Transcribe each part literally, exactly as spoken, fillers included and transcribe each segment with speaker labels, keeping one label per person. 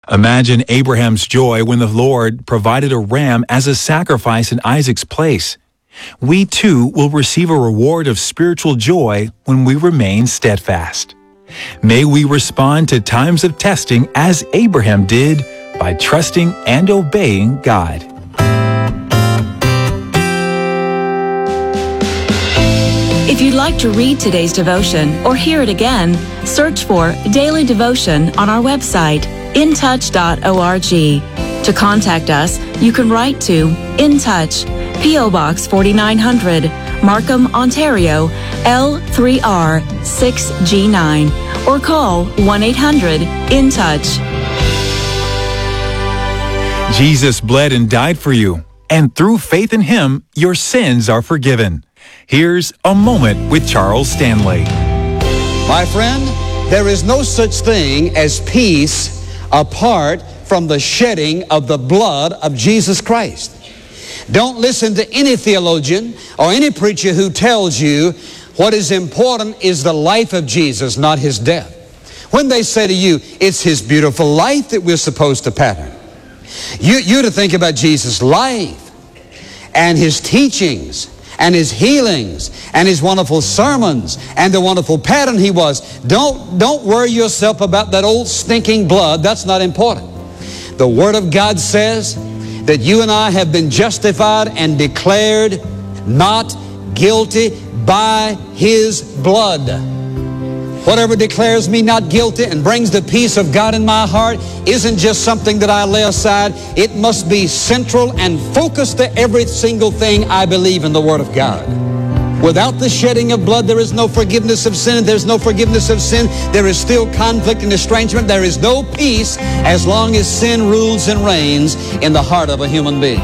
Speaker 1: Imagine Abraham's joy when the Lord provided a ram as a sacrifice in Isaac's place. We too will receive a reward of spiritual joy when we remain steadfast. May we respond to times of testing as Abraham did by trusting and obeying God.
Speaker 2: If you'd like to read today's devotion or hear it again, search for Daily Devotion on our website, in touch dot org. To contact us, you can write to In Touch, P O Box forty-nine hundred, Markham, Ontario, L three R six G nine, or call one eight hundred in touch.
Speaker 1: Jesus bled and died for you, and through faith in Him, your sins are forgiven. Here's A Moment with Charles Stanley.
Speaker 3: My friend, there is no such thing as peace apart from the shedding of the blood of Jesus Christ. Don't listen to any theologian or any preacher who tells you what is important is the life of Jesus, not His death. When they say to you, it's His beautiful life that we're supposed to pattern, you, you to think about Jesus' life and His teachings and His healings and His wonderful sermons and the wonderful pattern He was. Don't, don't worry yourself about that old stinking blood. That's not important. The Word of God says that you and I have been justified and declared not guilty by His blood. Whatever declares me not guilty and brings the peace of God in my heart isn't just something that I lay aside. It must be central and focused to every single thing I believe in the Word of God. Without the shedding of blood, there is no forgiveness of sin. If there's no forgiveness of sin, there is still conflict and estrangement. There is no peace as long as sin rules and reigns in the heart of a human being.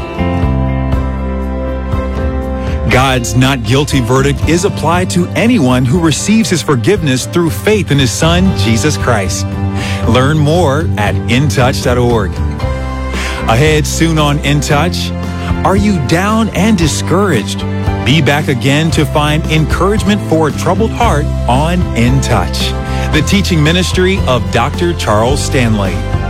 Speaker 1: God's not guilty verdict is applied to anyone who receives His forgiveness through faith in His Son, Jesus Christ. Learn more at in touch dot org. Ahead soon on In Touch, are you down and discouraged? Be back again to find encouragement for a troubled heart on In Touch, the teaching ministry of Doctor Charles Stanley.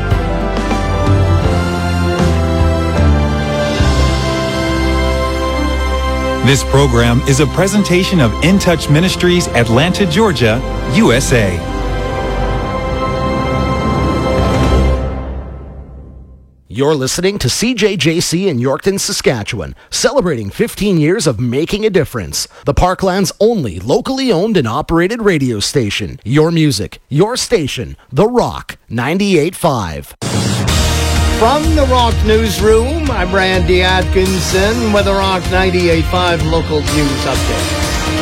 Speaker 1: This program is a presentation of In Touch Ministries, Atlanta, Georgia, U S A.
Speaker 4: You're listening to C J J C in Yorkton, Saskatchewan, celebrating fifteen years of making a difference. The Parkland's only locally owned and operated radio station. Your music, your station, The Rock ninety-eight point five.
Speaker 5: From the Rock Newsroom, I'm Randy Atkinson with the Rock ninety-eight point five local news update.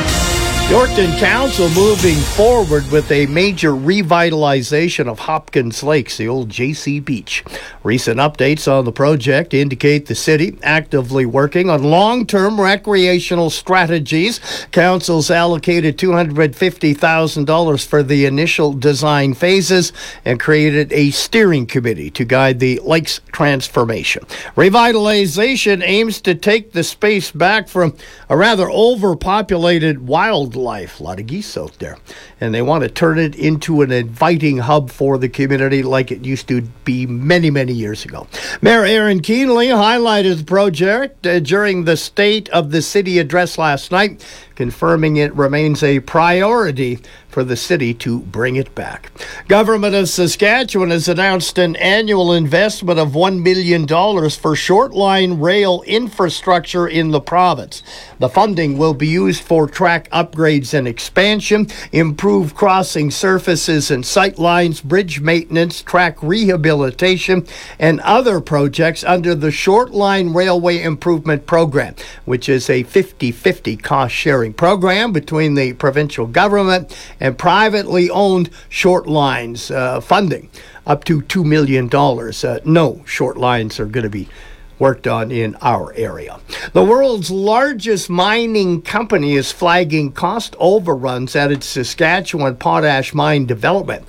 Speaker 5: Yorkton Council moving forward with a major revitalization of Hopkins Lakes, the old J C Beach. Recent updates on the project indicate the city actively working on long-term recreational strategies. Council's allocated two hundred fifty thousand dollars for the initial design phases and created a steering committee to guide the lake's transformation. Revitalization aims to take the space back from a rather overpopulated wildlife. A lot of geese out there. And they want to turn it into an inviting hub for the community like it used to be many, many years ago. Mayor Aaron Keenley highlighted the project uh, during the State of the City address last night, confirming it remains a priority for the city to bring it back. Government of Saskatchewan has announced an annual investment of one million dollars for short-line rail infrastructure in the province. The funding will be used for track upgrades and expansion, improved crossing surfaces and sight lines, bridge maintenance, track rehabilitation, and other projects under the Short-Line Railway Improvement Program, which is a fifty-fifty cost-sharing program between the provincial government and privately owned short lines uh, funding up to two million dollars. Uh, no short lines are going to be worked on in our area. The world's largest mining company is flagging cost overruns at its Saskatchewan potash mine development.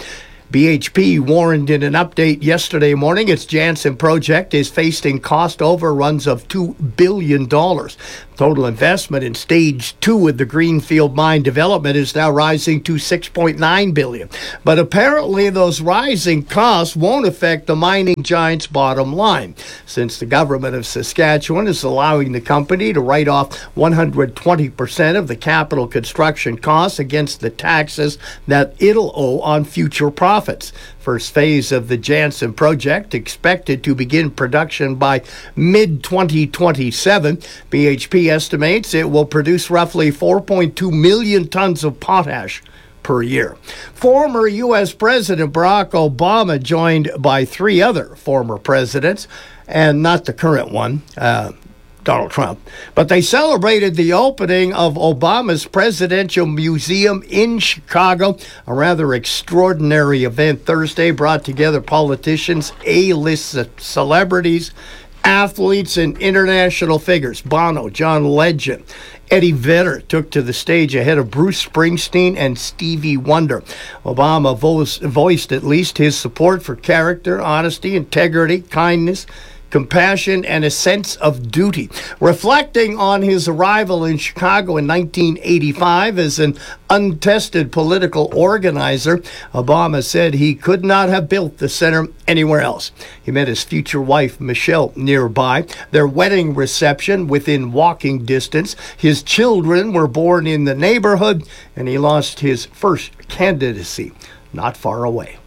Speaker 5: B H P warned in an update yesterday morning its Jansen project is facing cost overruns of two billion dollars. Total investment in stage two of the Greenfield mine development is now rising to six point nine billion dollars. But apparently those rising costs won't affect the mining giant's bottom line, since the government of Saskatchewan is allowing the company to write off one hundred twenty percent of the capital construction costs against the taxes that it'll owe on future profits. First phase of the Jansen project expected to begin production by mid twenty twenty-seven. B H P estimates it will produce roughly four point two million tons of potash per year. Former U S President Barack Obama, joined by three other former presidents, and not the current one, uh, Donald Trump, but they celebrated the opening of Obama's Presidential Museum in Chicago, a rather extraordinary event Thursday, brought together politicians, A-list celebrities, athletes, and international figures. Bono, John Legend, Eddie Vedder took to the stage ahead of Bruce Springsteen and Stevie Wonder. Obama vo- voiced at least his support for character, honesty, integrity, kindness, compassion, and a sense of duty. Reflecting on his arrival in Chicago in nineteen eighty-five as an untested political organizer, Obama said he could not have built the center anywhere else. He met his future wife, Michelle, nearby. Their wedding reception within walking distance. His children were born in the neighborhood, and he lost his first candidacy not far away.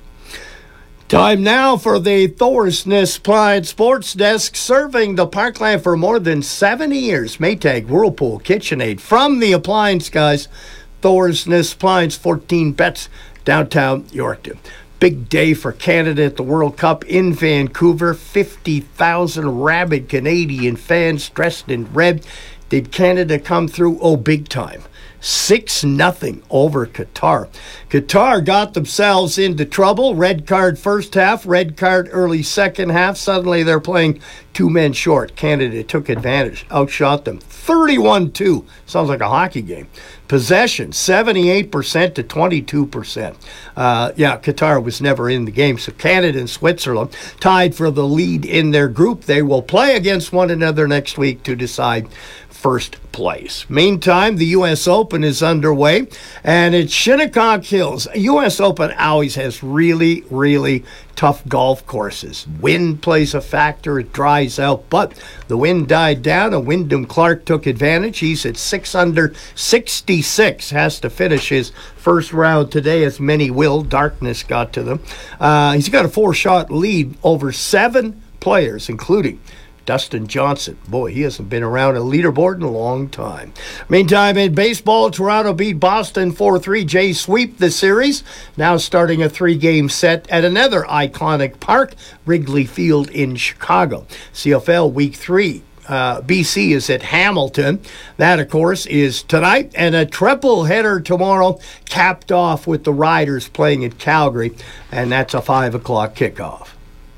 Speaker 5: Time now for the Thorsness Appliance Sports Desk, serving the Parkland for more than seventy years. Maytag, Whirlpool, KitchenAid. From the appliance guys, Thorsness Appliance, fourteen Bets, downtown Yorkton. Big day for Canada at the World Cup in Vancouver. fifty thousand rabid Canadian fans dressed in red. Did Canada come through? Oh, big time. six nothing over Qatar. Qatar got themselves into trouble. Red card first half, red card early second half. Suddenly they're playing two men short. Canada took advantage, outshot them thirty-one two. Sounds like a hockey game. Possession, seventy-eight percent to twenty-two percent. Uh, yeah, Qatar was never in the game. So Canada and Switzerland tied for the lead in their group. They will play against one another next week to decide first place. Meantime, the U S Open is underway, and it's Shinnecock Hills. U S Open always has really, really tough golf courses. Wind plays a factor. It dries out, but the wind died down, and Wyndham Clark took advantage. He's at six under sixty-six. Has to finish his first round today, as many will. Darkness got to them. Uh, he's got a four-shot lead over seven players, including Dustin Johnson. Boy, he hasn't been around a leaderboard in a long time. Meantime, in baseball, Toronto beat Boston four three. Jays sweep the series, now starting a three-game set at another iconic park, Wrigley Field in Chicago. C F L Week three. Uh, B C is at Hamilton. That, of course, is tonight, and a triple header tomorrow, capped off with the Riders playing at Calgary, and that's a five o'clock kickoff.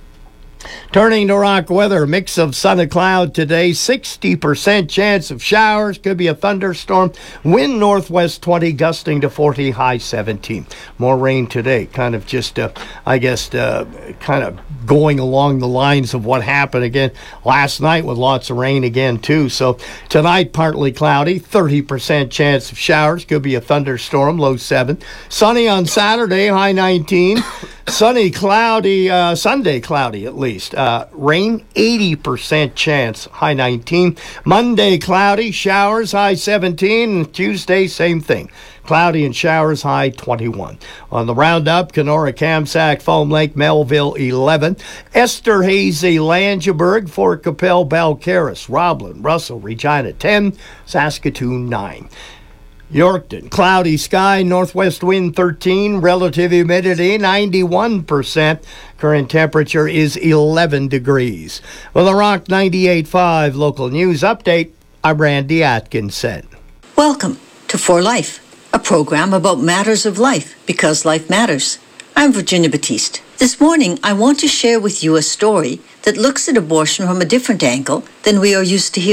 Speaker 5: Turning to rock weather, mix of sun and cloud today, sixty percent chance of showers, could be a thunderstorm, wind northwest twenty, gusting to forty, high seventeen. More rain today, kind of just, uh, I guess, uh, kind of going along the lines of what happened again last night with lots of rain again, too. So tonight, partly cloudy, thirty percent chance of showers, could be a thunderstorm, low seven. Sunny on Saturday, high nineteen. Sunny, cloudy, uh, Sunday cloudy at least. Uh, rain, eighty percent chance, high nineteen. Monday, cloudy, showers, high seventeen. And Tuesday, same thing. Cloudy and showers, high twenty-one. On the roundup, Kenora, Kamsack, Foam Lake, Melville, eleven. Esterhazy, Langeberg, Fort Capel, Balcarres, Roblin, Russell, Regina, ten. Saskatoon, nine. Yorkton, cloudy sky, northwest wind thirteen, relative humidity ninety-one percent. Current temperature is eleven degrees. Well, the Rock ninety-eight point five local news update, I'm Randy Atkinson.
Speaker 6: Welcome to For Life, a program about matters of life because life matters. I'm Virginia Batiste. This morning, I want to share with you a story that looks at abortion from a different angle than we are used to hearing.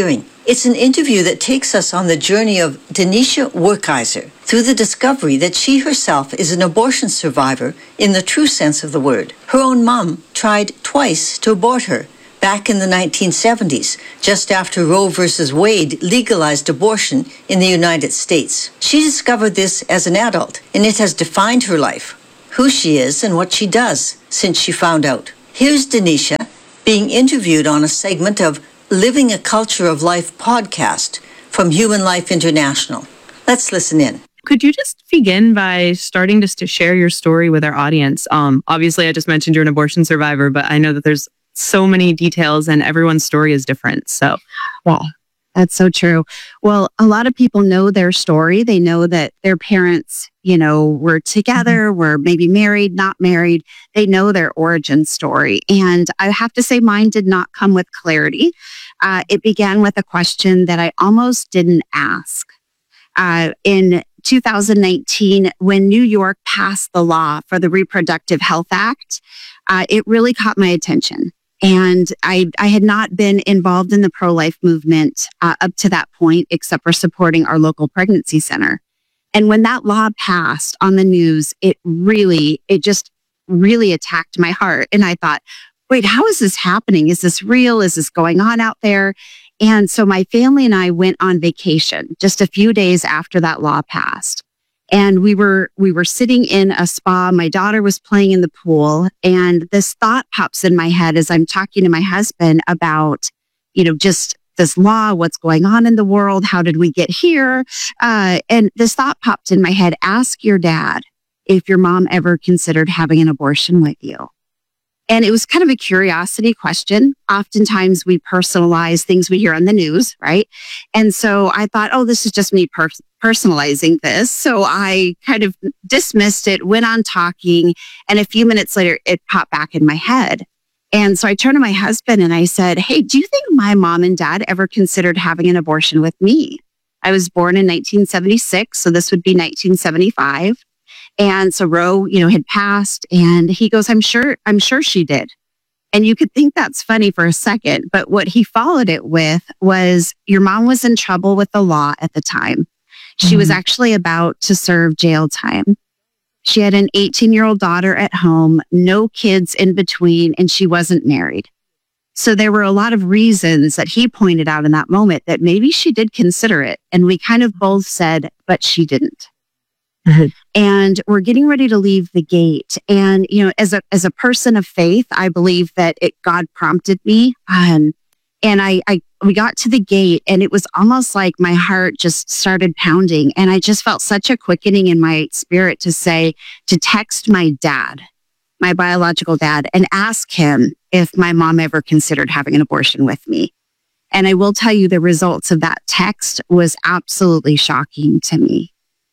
Speaker 6: It's an interview that takes us on the journey of Denisha Werkeiser through the discovery that she herself is an abortion survivor in the true sense of the word. Her own mom tried twice to abort her back in the nineteen seventies, just after Roe versus Wade legalized abortion in the United States. She discovered this as an adult, and it has defined her life, who she is and what she does since she found out. Here's Denisha being interviewed on a segment of Living a Culture of Life podcast from Human Life International. Let's listen in.
Speaker 7: Could you just begin by starting just to share your story with our audience? Um, obviously, I just mentioned you're an abortion survivor, but I know that there's so many details and everyone's story is different. So,
Speaker 8: yeah, that's so true. Well, a lot of people know their story. They know that their parents, you know, were together, mm-hmm. were maybe married, not married. They know their origin story. And I have to say mine did not come with clarity. Uh, it began with a question that I almost didn't ask. Uh, in two thousand nineteen, when New York passed the law for the Reproductive Health Act, uh, it really caught my attention. And I, I had not been involved in the pro-life movement uh, up to that point, except for supporting our local pregnancy center. And when that law passed on the news, it really, it just really attacked my heart. And I thought, wait, how is this happening? Is this real? Is this going on out there? And so my family and I went on vacation just a few days after that law passed. And we were we were sitting in a spa. My daughter was playing in the pool. And this thought pops in my head as I'm talking to my husband about, you know, just this law, what's going on in the world. How did we get here? Uh, and this thought popped in my head. Ask your dad if your mom ever considered having an abortion with you. And it was kind of a curiosity question. Oftentimes we personalize things we hear on the news, right? And so I thought, oh, this is just me per- personalizing this. So I kind of dismissed it, went on talking, and a few minutes later, it popped back in my head. And so I turned to my husband and I said, hey, do you think my mom and dad ever considered having an abortion with me? I was born in nineteen seventy-six, so this would be nineteen seventy-five. And so Roe, you know, had passed, and he goes, I'm sure, I'm sure she did. And you could think that's funny for a second, but what he followed it with was, your mom was in trouble with the law at the time. She mm-hmm. was actually about to serve jail time. She had an eighteen-year-old daughter at home, no kids in between, and she wasn't married. So there were a lot of reasons that he pointed out in that moment that maybe she did consider it. And we kind of both said, but she didn't. Mm-hmm. And we're getting ready to leave the gate. And, you know, as a as a person of faith, I believe that it God prompted me. Um, and I, I we got to the gate, and it was almost like my heart just started pounding. And I just felt such a quickening in my spirit to say, to text my dad, my biological dad, and ask him if my mom ever considered having an abortion with me. And I will tell you, the results of that text was absolutely shocking to me.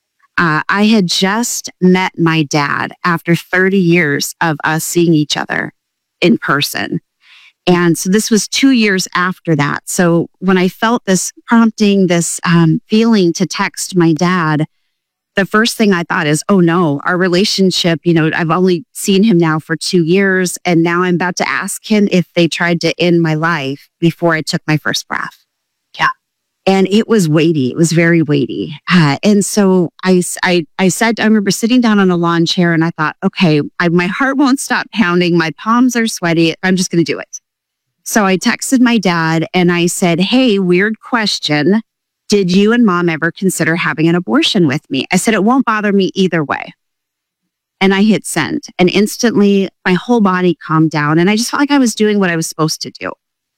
Speaker 8: Uh, I had just met my dad after thirty years of us seeing each other in person. And so this was two years after that. So when I felt this prompting, this um, feeling to text my dad, the first thing I thought is, oh no, our relationship, you know, I've only seen him now for two years. And now I'm about to ask him if they tried to end my life before I took my first breath. Yeah. And it was weighty. It was very weighty. Uh, and so I, I, I said, I remember sitting down on a lawn chair and I thought, okay, I, my heart won't stop pounding. My palms are sweaty. I'm just going to do it. So I texted my dad and I said, hey, weird question. Did you and mom ever consider having an abortion with me? I said, it won't bother me either way. And I hit send, and instantly my whole body calmed down and I just felt like I was doing what I was supposed to do.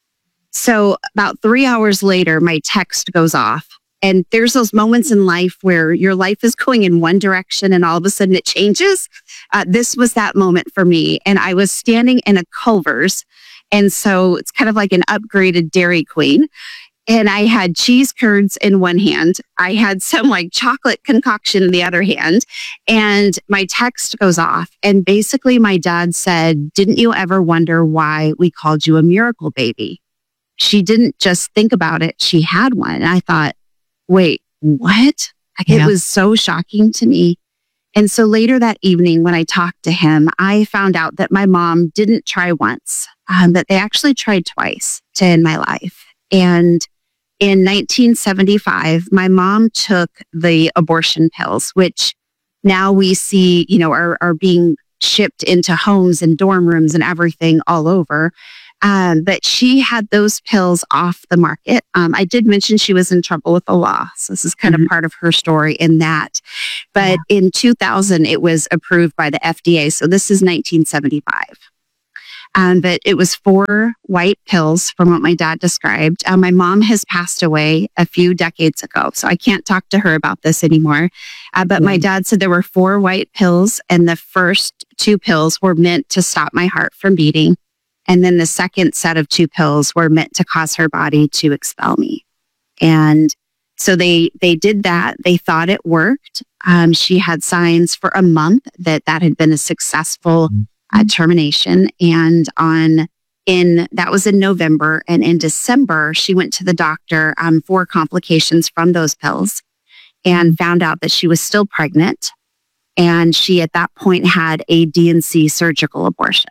Speaker 8: So about three hours later, my text goes off, and there's those moments in life where your life is going in one direction and all of a sudden it changes. Uh, this was that moment for me. And I was standing in a Culver's. And so it's kind of like an upgraded Dairy Queen. And I had cheese curds in one hand. I had some like chocolate concoction in the other hand. And my text goes off. And basically my dad said, didn't you ever wonder why we called you a miracle baby? She didn't just think about it. She had one. And I thought, wait, what? Like, yeah. It was so shocking to me. And so later that evening, when I talked to him, I found out that my mom didn't try once, um, that they actually tried twice to end my life. And in nineteen seventy-five, my mom took the abortion pills, which now we see, you know, are, are being shipped into homes and dorm rooms and everything all over. Um, but she had those pills off the market. Um, I did mention she was in trouble with the law. So this is kind mm-hmm. of part of her story in that. But yeah. in two thousand, it was approved by the F D A. So this is nineteen seventy-five. Um, but it was four white pills from what my dad described. Uh, my mom has passed away a few decades ago, so I can't talk to her about this anymore. Uh, but mm-hmm. my dad said there were four white pills, and the first two pills were meant to stop my heart from beating. And then the second set of two pills were meant to cause her body to expel me. And so they they did that. They thought it worked. Um, she had signs for a month that that had been a successful uh, termination. And on in that was in November. And in December, she went to the doctor um, for complications from those pills and found out that she was still pregnant. And she at that point had a D and C surgical abortion.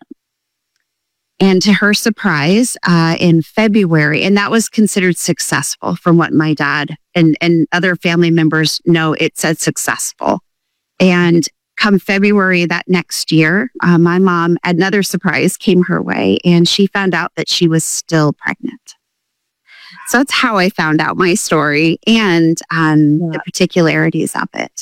Speaker 8: And to her surprise, uh, in February, and that was considered successful from what my dad and, and other family members know, it said successful. And come February that next year, uh, my mom, another surprise came her way, and she found out that she was still pregnant. So that's how I found out my story and um, yeah. the particularities of it.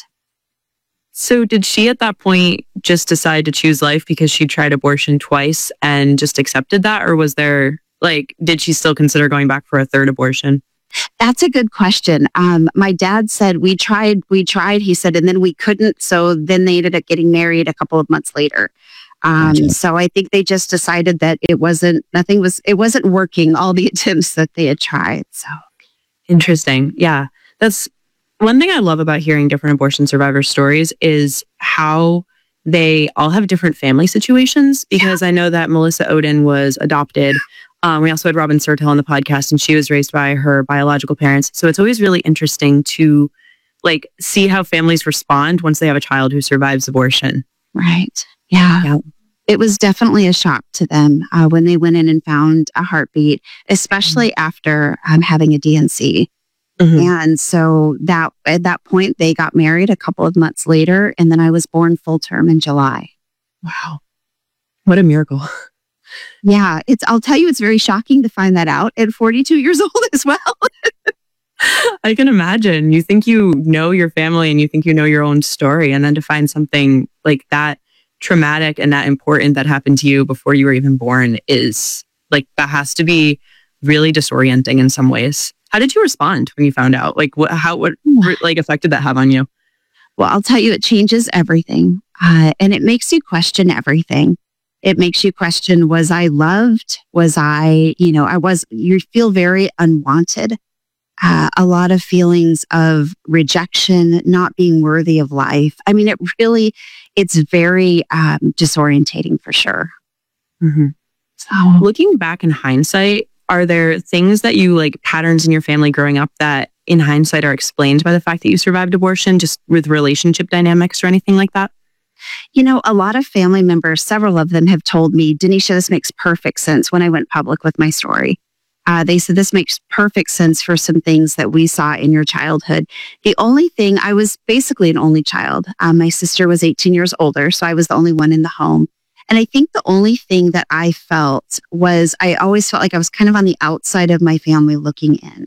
Speaker 7: So did she at that point just decide to choose life because she tried abortion twice and just accepted that? Or was there, like, did she still consider going back for a third abortion?
Speaker 8: That's a good question. Um, my dad said, we tried, we tried, he said, and then we couldn't. So then they ended up getting married a couple of months later. Um, gotcha. So I think they just decided that it wasn't, nothing was, it wasn't working, all the attempts that they had tried. So
Speaker 7: interesting. Yeah. That's, one thing I love about hearing different abortion survivor stories is how they all have different family situations, because yeah. I know that Melissa Oden was adopted. Um, we also had Robin Sertel on the podcast, and she was raised by her biological parents. So it's always really interesting to like see how families respond once they have a child who survives abortion.
Speaker 8: Right. Yeah. yeah. It was definitely a shock to them uh, when they went in and found a heartbeat, especially mm-hmm. after um, having a D and C. Mm-hmm. And so that at that point, they got married a couple of months later. And then I was born full term in July.
Speaker 7: Wow. What a miracle.
Speaker 8: Yeah. It's, I'll tell you, it's very shocking to find that out at forty-two years old as well.
Speaker 7: I can imagine. You think you know your family and you think you know your own story. And then to find something like that traumatic and that important that happened to you before you were even born is like, that has to be really disorienting in some ways. How did you respond when you found out? Like, what, how, what, like, effect did that have on you?
Speaker 8: Well, I'll tell you, it changes everything. Uh, and it makes you question everything. It makes you question, was I loved? Was I, you know, I was, you feel very unwanted. Uh, a lot of feelings of rejection, not being worthy of life. I mean, it really, it's very um, disorientating for sure.
Speaker 7: Mm-hmm. So looking back in hindsight, are there things that you like, patterns in your family growing up that in hindsight are explained by the fact that you survived abortion, just with relationship dynamics or anything like that?
Speaker 8: You know, a lot of family members, several of them have told me, Denisha, this makes perfect sense when I went public with my story. Uh, they said, this makes perfect sense for some things that we saw in your childhood. The only thing, I was basically an only child. Um, my sister was eighteen years older, so I was the only one in the home. And I think the only thing that I felt was I always felt like I was kind of on the outside of my family looking in.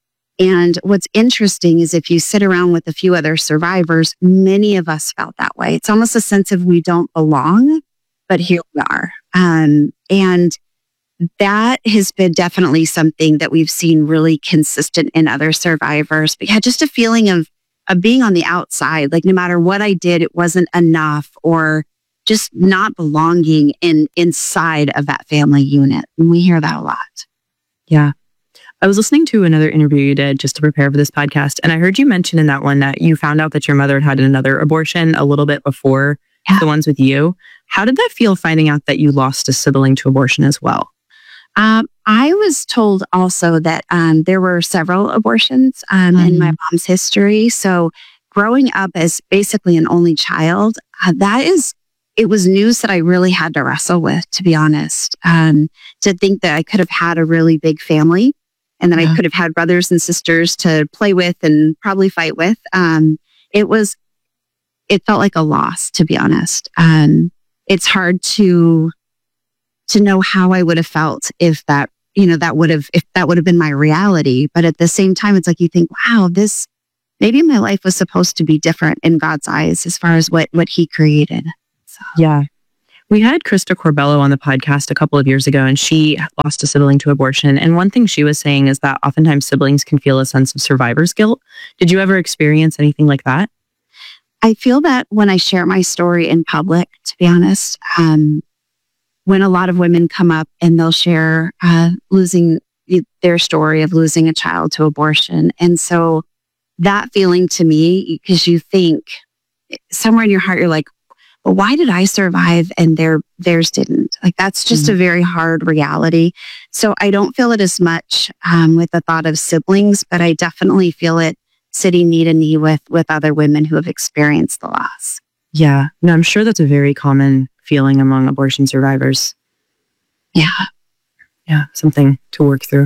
Speaker 8: And what's interesting is if you sit around with a few other survivors, many of us felt that way. It's almost a sense of we don't belong, but here we are. Um, and that has been definitely something that we've seen really consistent in other survivors. But yeah, just a feeling of, of being on the outside, like no matter what I did, it wasn't enough, or just not belonging in inside of that family unit. And we hear that a lot.
Speaker 7: Yeah. I was listening to another interview you did just to prepare for this podcast. And I heard you mention in that one that you found out that your mother had had another abortion a little bit before yeah. the ones with you. How did that feel, finding out that you lost a sibling to abortion as well?
Speaker 8: Um, I was told also that um, there were several abortions um, mm-hmm. in my mom's history. So growing up as basically an only child, uh, that is it was news that I really had to wrestle with, to be honest. Um, to think that I could have had a really big family and that
Speaker 7: Yeah.
Speaker 8: I could have had brothers and sisters to play with and probably fight with. Um, it was, it felt like a loss, to be honest. Um, it's hard to, to know how I would have felt if that, you know, that would have, if that would have been my reality. But at the same time, it's like, you think, wow, this, maybe my life was supposed to be different in God's eyes as far as what, what he created. So.
Speaker 7: Yeah. We had Krista Corbello on the podcast a couple of years ago, and she lost a sibling to abortion. And one thing she was saying is that oftentimes siblings can feel a sense of survivor's guilt. Did you ever experience anything like that?
Speaker 8: I feel that when I share my story in public, to be honest, um, when a lot of women come up and they'll share uh, losing their story of losing a child to abortion. And so that feeling to me, because you think somewhere in your heart, you're like, well, why did I survive and their theirs didn't? Like, that's just mm-hmm. a very hard reality. So I don't feel it as much um, with the thought of siblings, but I definitely feel it sitting knee to knee with, with other women who have experienced the loss.
Speaker 7: Yeah. No, I'm sure that's a very common feeling among abortion survivors.
Speaker 8: Yeah.
Speaker 7: Yeah. Something to work through.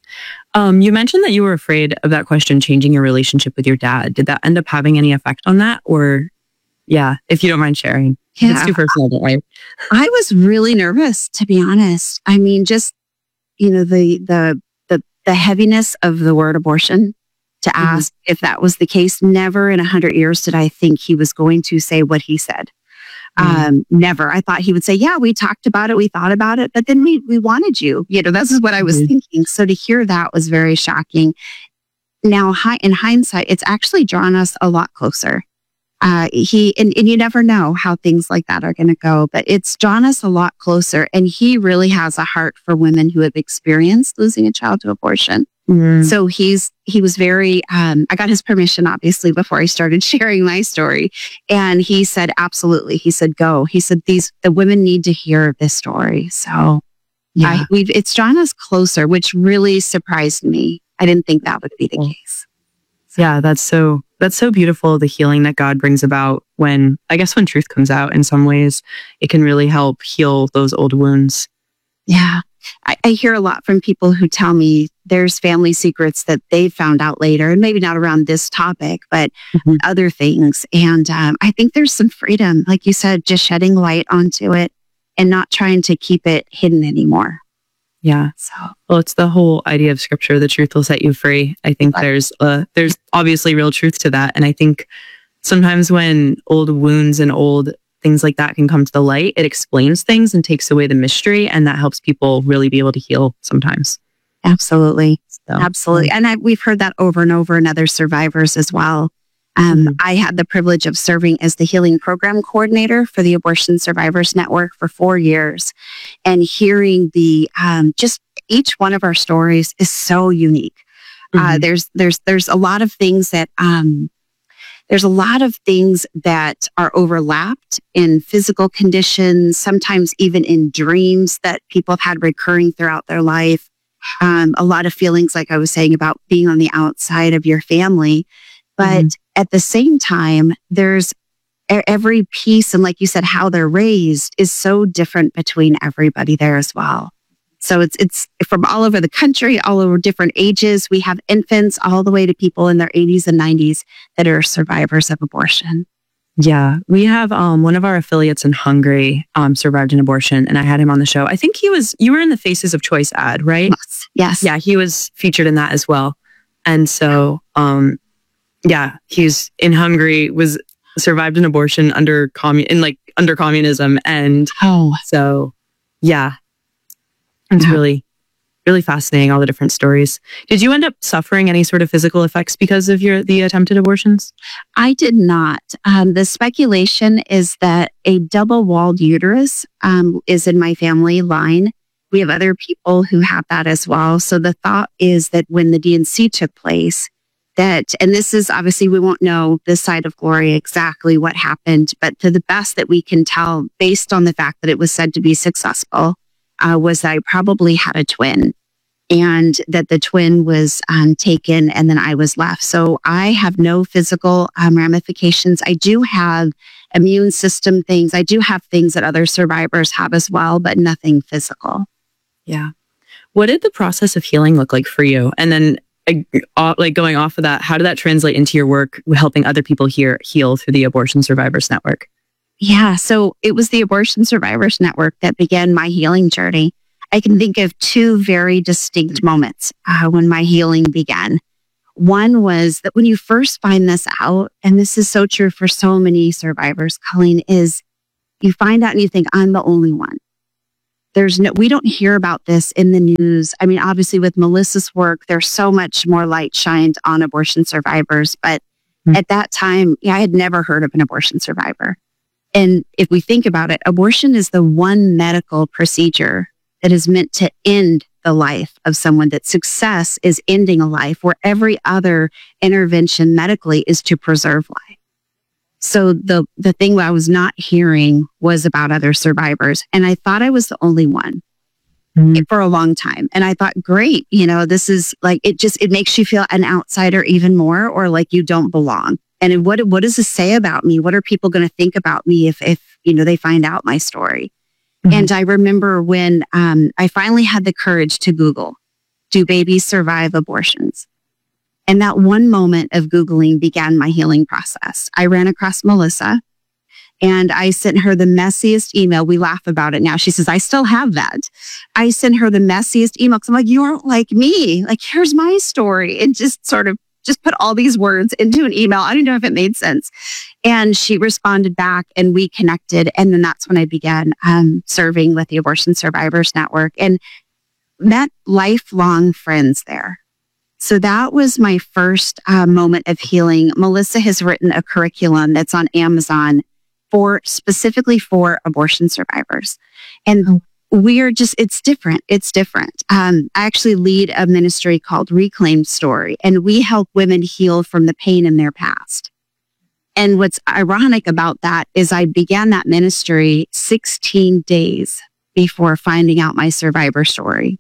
Speaker 7: Um, you mentioned that you were afraid of that question changing your relationship with your dad. Did that end up having any effect on that? Or, yeah, if you don't mind sharing.
Speaker 8: Yeah.
Speaker 7: It's too personal, don't worry.
Speaker 8: I was really nervous, to be honest. I mean, just, you know, the, the, the, the heaviness of the word abortion, to mm-hmm. ask if that was the case. Never in a hundred years did I think he was going to say what he said. Mm-hmm. Um, never. I thought he would say, yeah, we talked about it. We thought about it, but then we, we wanted you, you know, this is what I was mm-hmm. thinking. So to hear that was very shocking. Now, hi, in hindsight, it's actually drawn us a lot closer. Uh, he, and, and you never know how things like that are going to go, but it's drawn us a lot closer. And he really has a heart for women who have experienced losing a child to abortion. Mm-hmm. So he's, he was very, um, I got his permission, obviously, before I started sharing my story. And he said, absolutely. He said, go. He said, these, the women need to hear this story. So yeah, I, we've, it's drawn us closer, which really surprised me. I didn't think that would be the case.
Speaker 7: So. Yeah, that's so, that's so beautiful. The healing that God brings about when, I guess, when truth comes out in some ways, it can really help heal those old wounds.
Speaker 8: Yeah. I, I hear a lot from people who tell me there's family secrets that they found out later, and maybe not around this topic, but mm-hmm. other things. And um, I think there's some freedom, like you said, just shedding light onto it and not trying to keep it hidden anymore.
Speaker 7: Yeah. So, well, it's the whole idea of scripture. The truth will set you free. I think but, there's uh, there's obviously real truth to that. And I think sometimes when old wounds and old things like that can come to the light, it explains things and takes away the mystery. And that helps people really be able to heal sometimes.
Speaker 8: Absolutely. So, Absolutely. And I, we've heard that over and over in other survivors as well. Um, mm-hmm. I had the privilege of serving as the healing program coordinator for the Abortion Survivors Network for four years. And hearing the, um, just each one of our stories is so unique. Mm-hmm. Uh, there's, there's, there's a lot of things that, um, There's a lot of things that are overlapped in physical conditions, sometimes even in dreams that people have had recurring throughout their life. Um, a lot of feelings, like I was saying, about being on the outside of your family. But mm-hmm. at the same time, there's every piece, and like you said, how they're raised is so different between everybody there as well. So it's it's from all over the country, all over different ages. We have infants all the way to people in their eighties and nineties that are survivors of abortion.
Speaker 7: Yeah, we have um, one of our affiliates in Hungary um, survived an abortion, and I had him on the show. I think he was, you were in the Faces of Choice ad, right?
Speaker 8: Yes. Yes.
Speaker 7: Yeah, he was featured in that as well. And so, um, yeah, he's in Hungary, was survived an abortion under commun in like under communism, and
Speaker 8: oh,
Speaker 7: so yeah. It's yeah. really, really fascinating, all the different stories. Did you end up suffering any sort of physical effects because of your the attempted abortions?
Speaker 8: I did not. Um, the speculation is that a double-walled uterus um, is in my family line. We have other people who have that as well. So the thought is that when the D and C took place, that, and this is obviously, we won't know this side of glory exactly what happened, but to the best that we can tell, based on the fact that it was said to be successful, Uh, was that I probably had a twin, and that the twin was um, taken and then I was left. So I have no physical um, ramifications. I do have immune system things. I do have things that other survivors have as well, but nothing physical.
Speaker 7: Yeah. What did the process of healing look like for you? And then uh, like going off of that, how did that translate into your work helping other people here heal through the Abortion Survivors Network?
Speaker 8: Yeah, so it was the Abortion Survivors Network that began my healing journey. I can think of two very distinct moments uh, when my healing began. One was that when you first find this out, and this is so true for so many survivors, Colleen, is you find out and you think, I'm the only one. There's no, we don't hear about this in the news. I mean, obviously with Melissa's work, there's so much more light shined on abortion survivors. But mm-hmm. at that time, yeah, I had never heard of an abortion survivor. And if we think about it, abortion is the one medical procedure that is meant to end the life of someone, that success is ending a life, where every other intervention medically is to preserve life. So the, the thing I was not hearing was about other survivors. And I thought I was the only one mm-hmm. for a long time. And I thought, great, you know, this is like, it just, it makes you feel an outsider even more, or like you don't belong. And what, what does this say about me? What are people going to think about me if, if, you know, they find out my story? Mm-hmm. And I remember when um, I finally had the courage to Google, do babies survive abortions? And that one moment of Googling began my healing process. I ran across Melissa and I sent her the messiest email. We laugh about it now. She says, I still have that. I sent her the messiest email because I'm like, you aren't like me. Like, here's my story. And just sort of just put all these words into an email. I don't know if it made sense. And she responded back and we connected. And then that's when I began um, serving with the Abortion Survivors Network and met lifelong friends there. So that was my first uh, moment of healing. Melissa has written a curriculum that's on Amazon for specifically for abortion survivors. And we are just, it's different. It's different. Um, I actually lead a ministry called Reclaimed Story, and we help women heal from the pain in their past. And what's ironic about that is I began that ministry sixteen days before finding out my survivor story.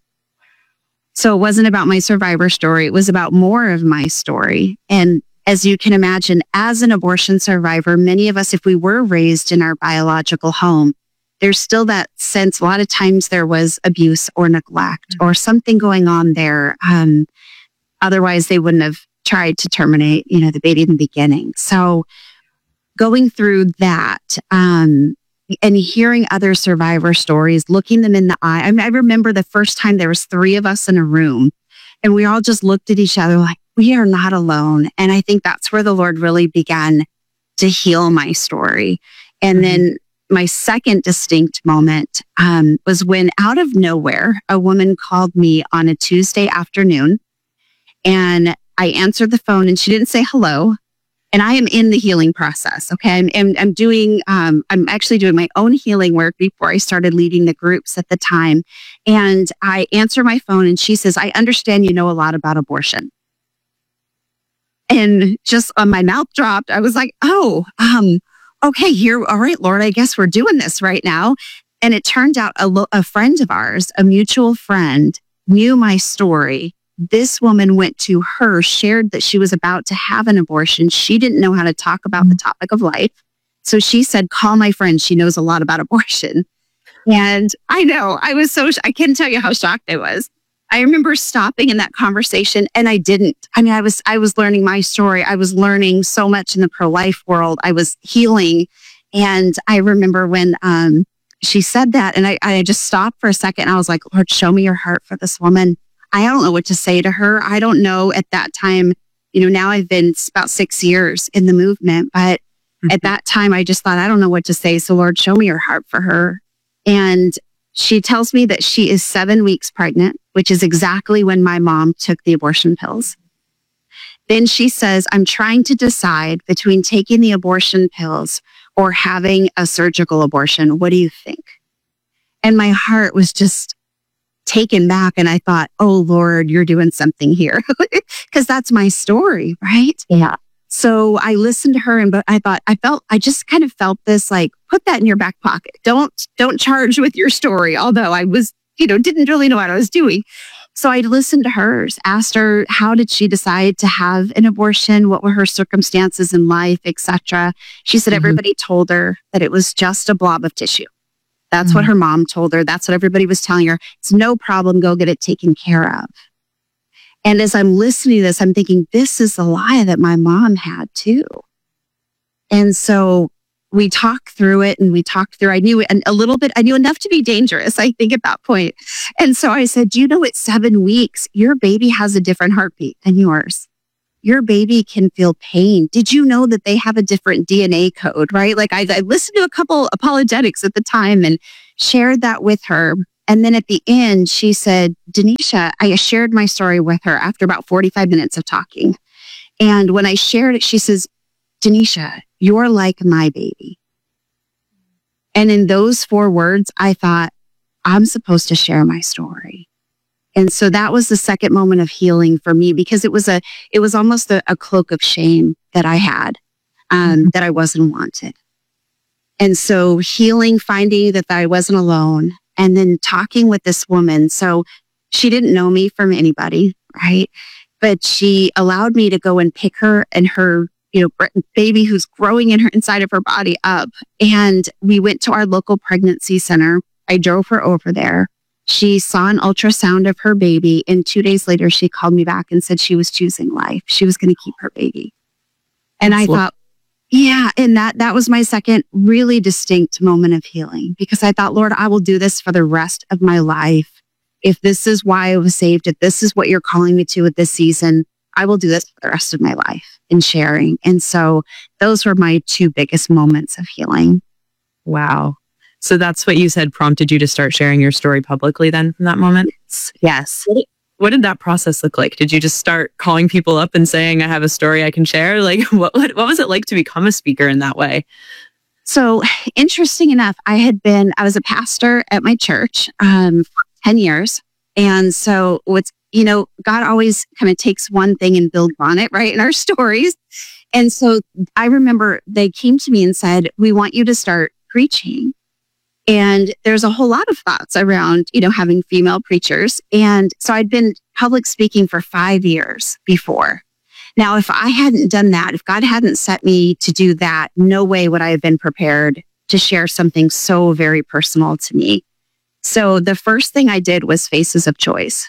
Speaker 8: So it wasn't about my survivor story. It was about more of my story. And as you can imagine, as an abortion survivor, many of us, if we were raised in our biological home, there's still that sense. A lot of times there was abuse or neglect or something going on there. Um, otherwise, they wouldn't have tried to terminate, you know, the baby in the beginning. So going through that, um, and hearing other survivor stories, looking them in the eye. I mean, I remember the first time there was three of us in a room and we all just looked at each other like, we are not alone. And I think that's where the Lord really began to heal my story. And mm-hmm. then my second distinct moment um, was when out of nowhere, a woman called me on a Tuesday afternoon and I answered the phone and she didn't say hello. And I am in the healing process. Okay. I'm, I'm, I'm doing, um, I'm actually doing my own healing work before I started leading the groups at the time. And I answer my phone and she says, I understand you know a lot about abortion. And just on my mouth dropped. I was like, oh, um, okay, here. All right, Lord, I guess we're doing this right now. And it turned out a, lo- a friend of ours, a mutual friend, knew my story. This woman went to her, shared that she was about to have an abortion. She didn't know how to talk about the topic of life. So she said, call my friend. She knows a lot about abortion. And I know, I was so, I can't tell you how shocked I was. I remember stopping in that conversation and I didn't. I mean, I was, I was learning my story. I was learning so much in the pro-life world. I was healing. And I remember when um, she said that and I, I just stopped for a second. I was like, Lord, show me your heart for this woman. I don't know what to say to her. I don't know at that time, you know, now I've been about six years in the movement, but mm-hmm. at that time I just thought, I don't know what to say. So Lord, show me your heart for her. And she tells me that she is seven weeks pregnant, which is exactly when my mom took the abortion pills. Then she says, I'm trying to decide between taking the abortion pills or having a surgical abortion. What do you think? And my heart was just taken back. And I thought, oh, Lord, you're doing something here. Because that's my story, right?
Speaker 6: Yeah.
Speaker 8: So I listened to her and but I thought, I felt, I just kind of felt this like, put that in your back pocket. Don't, don't charge with your story. Although I was, you know, didn't really know what I was doing. So I listened to hers, asked her, how did she decide to have an abortion? What were her circumstances in life, et cetera. She said, mm-hmm. everybody told her that it was just a blob of tissue. That's
Speaker 7: Mm-hmm.
Speaker 8: what her mom told her. That's what everybody was telling her. It's no problem. Go get it taken care of. And as I'm listening to this, I'm thinking, this is the lie that my mom had too. And so we talked through it and we talked through, I knew it, and a little bit, I knew enough to be dangerous, I think, at that point. And so I said, do you know at seven weeks, your baby has a different heartbeat than yours. Your baby can feel pain. Did you know that they have a different D N A code, right? Like I, I listened to a couple apologetics at the time and shared that with her. And then at the end, she said, Denisha, I shared my story with her after about forty-five minutes of talking. And when I shared it, she says, Denisha, you're like my baby. And in those four words, I thought, I'm supposed to share my story. And so that was the second moment of healing for me, because it was a, it was almost a, a cloak of shame that I had, um, mm-hmm. that I wasn't wanted. And so healing, finding that I wasn't alone, and then talking with this woman. So she didn't know me from anybody, right? But she allowed me to go and pick her and her, you know, baby who's growing in her inside of her body up. And we went to our local pregnancy center. I drove her over there. She saw an ultrasound of her baby. And two days later, she called me back and said she was choosing life. She was going to keep her baby. And That's I thought, yeah, and that that was my second really distinct moment of healing, because I thought, Lord, I will do this for the rest of my life. If this is why I was saved, if this is what you're calling me to at this season, I will do this for the rest of my life in sharing. And so those were my two biggest moments of healing.
Speaker 7: Wow. So that's what you said prompted you to start sharing your story publicly then from that moment?
Speaker 8: Yes.
Speaker 7: What did, what did that process look like? Did you just start calling people up and saying, I have a story I can share? Like, what, what, what was it like to become a speaker in that way?
Speaker 8: So interesting enough, I had been, I was a pastor at my church um, for ten years. And so what's, you know, God always kind of takes one thing and builds on it, right, in our stories. And so I remember they came to me and said, we want you to start preaching. And there's a whole lot of thoughts around, you know, having female preachers. And so I'd been public speaking for five years before. Now, if I hadn't done that, if God hadn't set me to do that, no way would I have been prepared to share something so very personal to me. So the first thing I did was Faces of Choice.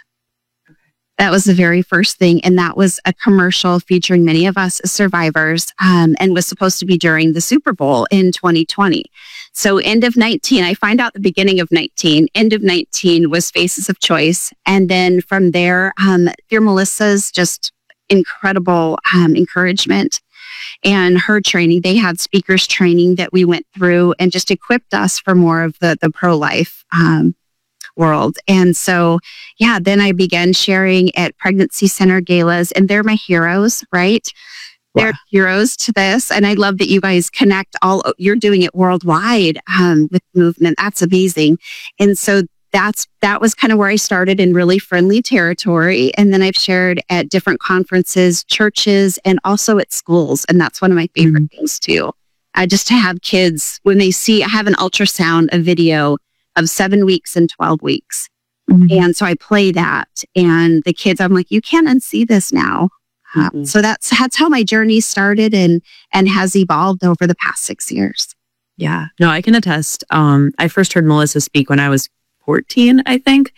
Speaker 8: That was the very first thing. And that was a commercial featuring many of us as survivors, um, and was supposed to be during the Super Bowl in twenty twenty. So end of nineteen, I find out the beginning of nineteen, end of nineteen was Faces of Choice. And then from there, um, Dear Melissa's just incredible um, encouragement and her training. They had speakers training that we went through and just equipped us for more of the, the pro-life um world. And so, yeah, then I began sharing at pregnancy center galas, and they're my heroes, right? Wow. They're heroes to this. And I love that you guys connect all, you're doing it worldwide um, with movement. That's amazing. And so that's, that was kind of where I started in really friendly territory. And then I've shared at different conferences, churches, and also at schools. And that's one of my favorite mm-hmm. things too. Uh, just to have kids, when they see, I have an ultrasound, a video of seven weeks and twelve weeks. Mm-hmm. And so I play that, and the kids, I'm like, you can't unsee this now. Mm-hmm. Uh, so that's, that's how my journey started and, and has evolved over the past six years.
Speaker 7: Yeah, no, I can attest. Um, I first heard Melissa speak when I was fourteen, I think.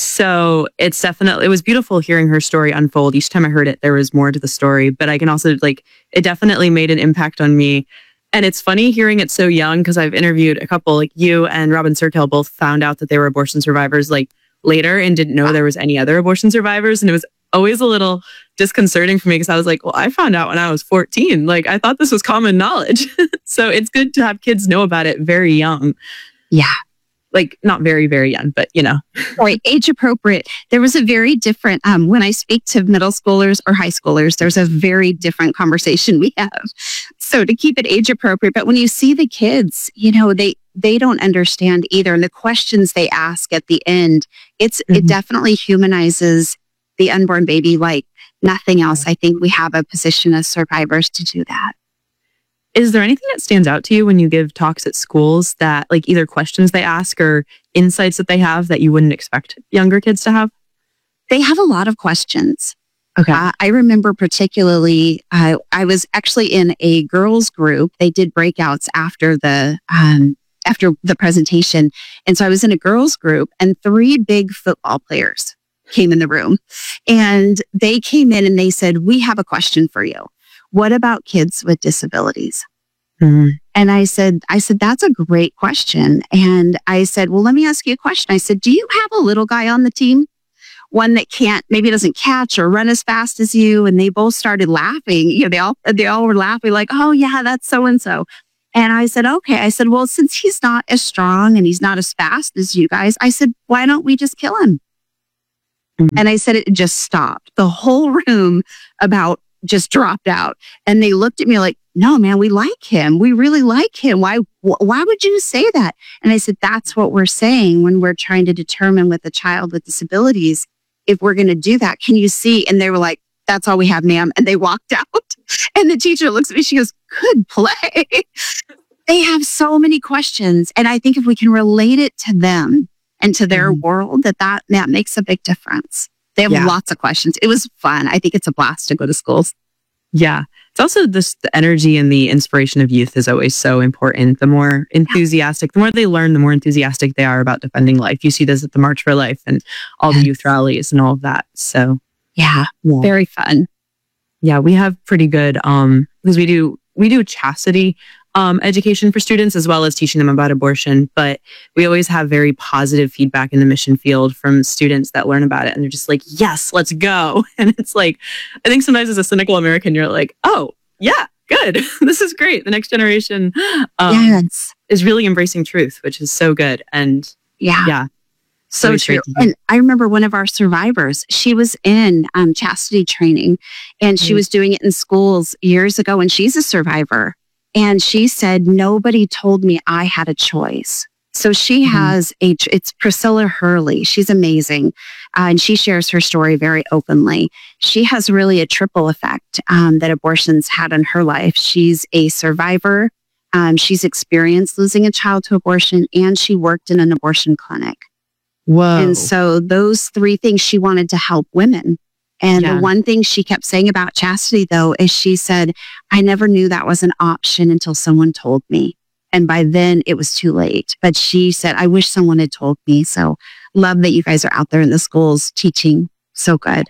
Speaker 7: So it's definitely, it was beautiful hearing her story unfold. Each time I heard it, there was more to the story, but I can also like, it definitely made an impact on me. And it's funny hearing it so young, because I've interviewed a couple, like you and Robin Sirkel both found out that they were abortion survivors like later and didn't know there was any other abortion survivors. And it was always a little disconcerting for me, because I was like, well, I found out when I was fourteen. Like, I thought this was common knowledge. So it's good to have kids know about it very young.
Speaker 8: Yeah.
Speaker 7: Like, not very, very young, but you know.
Speaker 8: Right, age appropriate. There was a very different, um, when I speak to middle schoolers or high schoolers, there's a very different conversation we have. So to keep it age appropriate, but when you see the kids, you know, they, they don't understand either. And the questions they ask at the end, it's, mm-hmm. it definitely humanizes the unborn baby like nothing else. I think we have a position as survivors to do that.
Speaker 7: Is there anything that stands out to you when you give talks at schools, that like either questions they ask or insights that they have that you wouldn't expect younger kids to have?
Speaker 8: They have a lot of questions.
Speaker 7: Okay.
Speaker 8: Uh, I remember particularly, uh, I was actually in a girls group. They did breakouts after the, um, after the presentation. And so I was in a girls group and three big football players came in the room and they came in and they said, we have a question for you. What about kids with disabilities? Mm-hmm. And I said, I said, that's a great question. And I said, well, let me ask you a question. I said, do you have a little guy on the team? One that can't, maybe doesn't catch or run as fast as you. And they both started laughing. You know, they all, they all were laughing like, oh yeah, that's so-and-so. And I said, okay. I said, well, since he's not as strong and he's not as fast as you guys, I said, why don't we just kill him? Mm-hmm. And I said, it just stopped. The whole room about just dropped out. And they looked at me like, no, man, we like him. We really like him. Why, wh- why would you say that? And I said, that's what we're saying when we're trying to determine with a child with disabilities, if we're going to do that. Can you see? And they were like, that's all we have, ma'am. And they walked out. And the teacher looks at me, she goes, good play. They have so many questions. And I think if we can relate it to them and to their mm-hmm. world, that, that that makes a big difference. They have yeah. lots of questions. It was fun. I think it's a blast to go to schools.
Speaker 7: Yeah. It's also this, the energy and the inspiration of youth is always so important. The more enthusiastic, the more they learn, the more enthusiastic they are about defending life. You see this at the March for Life and all yes. the youth rallies and all of that. So
Speaker 8: yeah, yeah, very fun.
Speaker 7: Yeah, we have pretty good, um, because we do, we do chastity um, education for students as well as teaching them about abortion. But we always have very positive feedback in the mission field from students that learn about it. And they're just like, yes, let's go. And it's like, I think sometimes as a cynical American, you're like, oh, yeah, good. This is great. The next generation um, yes. is really embracing truth, which is so good. And
Speaker 8: yeah.
Speaker 7: yeah.
Speaker 8: So true. And I remember one of our survivors, she was in um, chastity training and she mm. was doing it in schools years ago and she's a survivor. And she said, nobody told me I had a choice. So she mm. has a, it's Priscilla Hurley. She's amazing. Uh, and she shares her story very openly. She has really a triple effect um, that abortions had in her life. She's a survivor. Um, she's experienced losing a child to abortion and she worked in an abortion clinic.
Speaker 7: Whoa.
Speaker 8: And so those three things she wanted to help women. And yeah. the one thing she kept saying about chastity, though, is she said, I never knew that was an option until someone told me. And by then it was too late. But she said, I wish someone had told me. So love that you guys are out there in the schools teaching. So good.